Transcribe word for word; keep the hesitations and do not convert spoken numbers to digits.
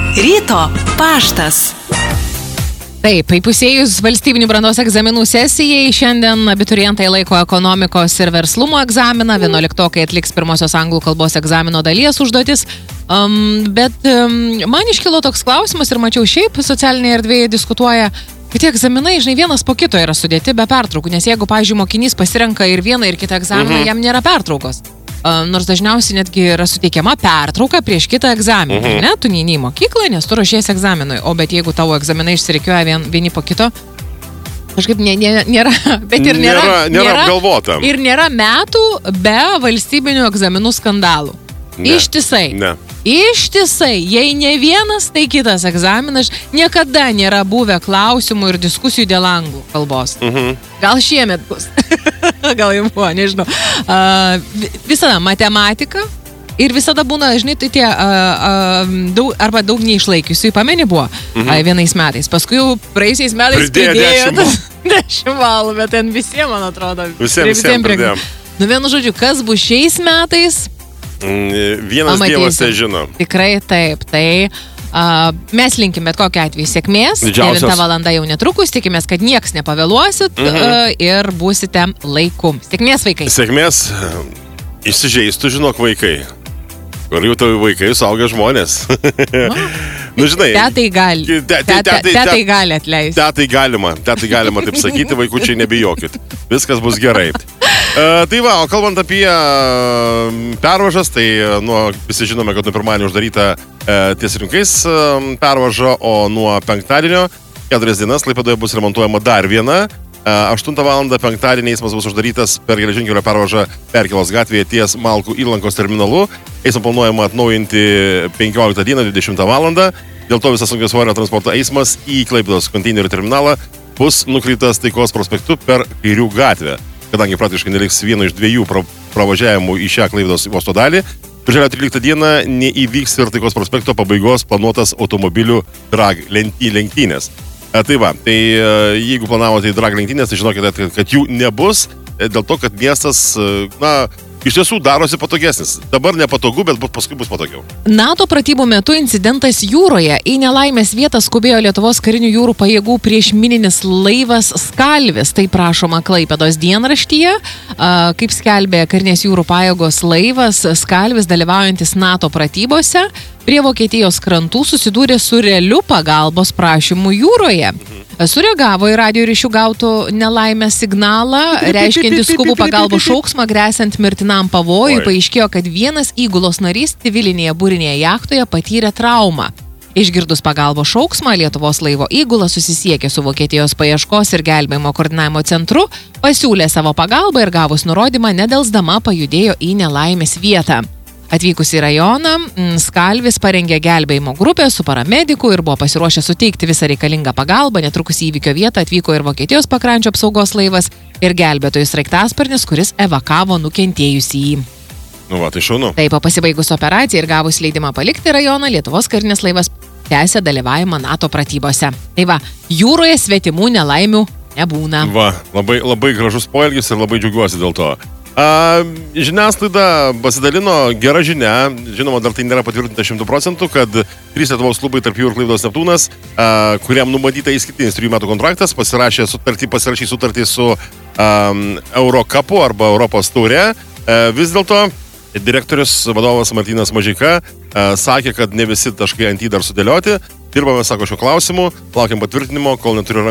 Ryto paštas. Taip, įpusėjus valstybinių brandos egzaminų sesijai, šiandien abiturientai laiko ekonomikos ir verslumo egzaminą, vienuoliktokai atliks pirmosios anglų kalbos egzamino dalies užduotis. Um, bet um, man iškilo toks klausimas ir mačiau šiaip socialinėje erdvėje diskutuoja, kad tie egzaminai, žinai, vienas po kito yra sudėti be pertraukų, nes jeigu, pavyzdžiui, mokinys pasirenka ir vieną ir kitą egzaminą, mhm. jam nėra pertraukos. Uh, nors dažniausiai netgi yra suteikiama pertrauka prieš kitą egzaminą, mhm. ne? Tu neini į mokyklą, nes tu ruošiesi egzaminui, o bet jeigu tavo egzaminai išsirikiuoja vien, vieni po kito, kažkaip nė, nė, nėra, bet ir nėra, nėra, nėra apgalvota. Ir nėra metų be valstybinių egzaminų skandalų. Ne. Ištisai. Ne. Ištisai, jei ne vienas, tai kitas egzaminas, niekada nėra buvę klausimų ir diskusijų dėl anglų kalbos. Mhm. Gal šiemet bus. Gal jau buvo, nežinau. Uh, visada matematika ir visada būna, žinai, tai tie uh, uh, daug, arba daug neišlaikiusių, pameni buvo mhm. uh, vienais metais. Paskui jau praeisiais metais pridėjo dešimt balų, bet ten visiems, man atrodo. Visiems, visiems pridėjom. Nu, vienu žodžiu, kas bus šiais metais? Vienas Pamatysim. Dievas tai žino. Tikrai taip, tai uh, mes linkim bet kokiu atveju sėkmės. Didžiausios. devinta valanda jau netrukus, tikimės, kad nieks nepavėluosit mhm. uh, ir būsite laiku. Sėkmės, vaikai. Sėkmės, įsižeistų, žinok, vaikai. Ar jau tavo vaikai suaugę žmonės? Nu, žinai. Tetai gali. Te, te, te, te, te, tetai gali atleisti. Tetai galima, tetai galima taip sakyti, vaikučiai nebijokit. Viskas bus gerai. Uh, tai va, o kalbant apie uh, pervažas, tai uh, nuo, visi žinome, kad nuo pirmadienio uždaryta uh, ties rinkais uh, pervaža, o nuo penktadienio keturias dienas Klaipėdoje bus remontuojama dar viena. Uh, aštuntą valandą penktadienį eismas bus uždarytas per geležinkelio pervažą Perkėlos gatvėje ties Malkų įlankos terminalu. Eismą planuojama atnaujinti penkioliktą dieną dvidešimtą valandą. Dėl to visas sunkiasvorio transporto eismas į Klaipėdos konteinerių terminalą bus nukreiptas Taikos prospektu per Kairių gatvę, kadangi praktiškai neliks vieno iš dviejų pra, pravažiavimų į šią Klaipėdos uosto dalį. Birželio tryliktą dieną neįvyks ir Taikos prospekto pabaigos planuotas automobilių drag lenktynės. A, tai va, tai jeigu planavote į drag lenktynės, tai žinokite, kad, kad jų nebus, dėl to, kad miestas, na, iš tiesų darosi patogesnis. Dabar nepatogu, bet paskui bus patogiau. NATO pratybų metu incidentas jūroje. Į nelaimės vietą skubėjo Lietuvos karinių jūrų pajėgų priešmininis laivas Skalvis. Tai prašoma Klaipėdos dienraštyje. Kaip skelbė karinės jūrų pajėgos laivas Skalvis, dalyvaujantis NATO pratybose, prie Vokietijos krantų susidūrė su realiu pagalbos prašymu jūroje. Sureagavo į radio ryšių gautų nelaimės signalą, reiškiantį skubų pagalbos šauksmą, gresiant mirtinam pavojui. Paaiškėjo, kad vienas įgulos narys civilinėje būrinėje jachtoje patyrė traumą. Išgirdus pagalbos šauksmą, Lietuvos laivo įgula susisiekė su Vokietijos paieškos ir gelbėjimo koordinavimo centru, pasiūlė savo pagalbą ir gavus nurodymą, nedelsdama pajudėjo į nelaimės vietą. Atvykus į rajoną, Skalvis parengė gelbėjimo grupę su paramediku ir buvo pasiruošę suteikti visą reikalingą pagalbą. Netrukus į įvykio vietą atvyko ir Vokietijos pakrančio apsaugos laivas ir gelbėtojų sraigtasparnis, kuris evakavo nukentėjusįjį. Nu va, tai šaunu. Taip, pasibaigus operaciją ir gavus leidimą palikti rajoną, Lietuvos karinis laivas tęsė dalyvavimą NATO pratybose. Tai va, jūroje svetimų nelaimių nebūna. Va, labai, labai gražus poelgis ir labai džiaugiuosi dėl to. A, žiniasklaida pasidalino gerą žinią, žinoma, dar tai nėra patvirtinta šimtų procentų, kad trys Lietuvos klubai, tarp jų ir Klaipėdos Neptūnas, a, kuriam numatyta įskirtinis trijų metų kontraktas, pasirašė sutartį, pasirašė sutartį su um, Eurokapu arba Europos taure. A, vis dėlto direktorius vadovas Martynas Mažeika a, sakė, kad ne visi taškai ant į dar sudėlioti. Dirbame, sako, šiuo klausimu, laukiam patvirtinimo, kol neturiu rankų.